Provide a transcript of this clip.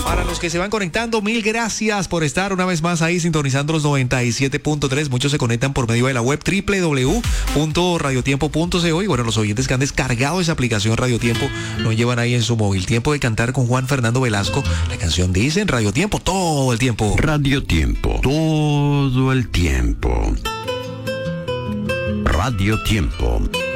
Para los que se van conectando, mil gracias por estar una vez más ahí sintonizando los 97.3. Muchos se conectan por medio de la web www.radiotiempo.co y bueno, los oyentes que han descargado esa aplicación Radio Tiempo lo llevan ahí en su móvil. Tiempo de cantar con Juan Fernando Velasco. La canción dice en Radio Tiempo todo el tiempo. Radio Tiempo, todo el tiempo. Radio Tiempo.